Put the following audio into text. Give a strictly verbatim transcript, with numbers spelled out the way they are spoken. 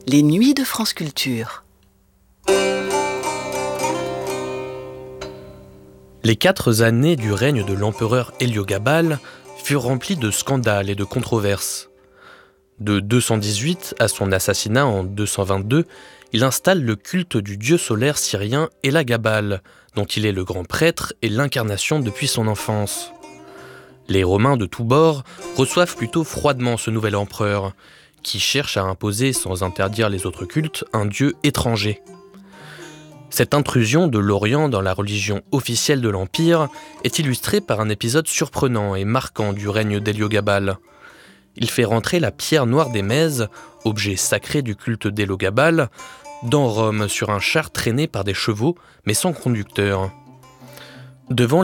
Les nuits de France Culture. Les quatre années du règne de l'empereur Héliogabale furent remplies de scandales et de controverses. De deux cent dix-huit à son assassinat en deux cent vingt-deux, il installe le culte du dieu solaire syrien Élagabale, dont il est le grand prêtre et l'incarnation depuis son enfance. Les Romains de tous bords reçoivent plutôt froidement ce nouvel empereur, qui cherche à imposer sans interdire les autres cultes un dieu étranger. Cette intrusion de l'Orient dans la religion officielle de l'Empire est illustrée par un épisode surprenant et marquant du règne d'Héliogabale. Il fait rentrer la pierre noire des Mèzes, objet sacré du culte d'Héliogabale, dans Rome sur un char traîné par des chevaux mais sans conducteur. Devant